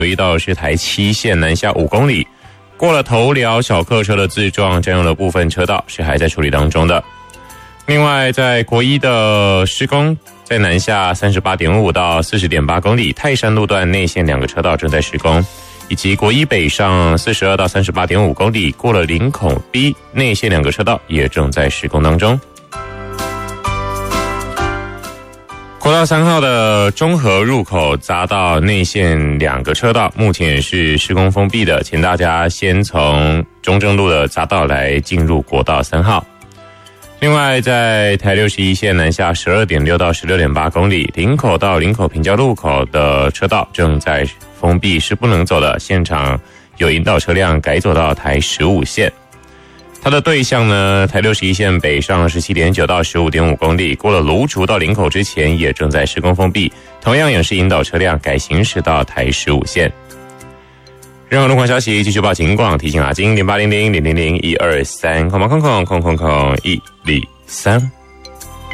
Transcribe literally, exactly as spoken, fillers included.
一道是台七线南下五公里，过了头寮小客车的自撞，占用了部分车道，是还在处理当中的。另外，在国一的施工，在南下 三十八点五 到 四十点八公里，泰山路段内线两个车道正在施工，以及国一北上四十二到 三十八点五公里，过了林口 B 内线两个车道也正在施工当中。国道三号的中和入口匝道内线两个车道目前也是施工封闭的，请大家先从中正路的匝道来进入国道三号。另外，在台六十一线南下 十二点六 到 十六点八公里，林口到林口平交路口的车道正在封闭，是不能走的，现场有引导车辆改走到台十五线。它的对向呢，台六十一线北上 十七点九 到 十五点五公里，过了芦竹到林口之前也正在施工封闭，同样也是引导车辆改行驶到台十五线。任何路况消息继续报警广，提醒阿金零八零零零零零一二三空空空空空空空一零三。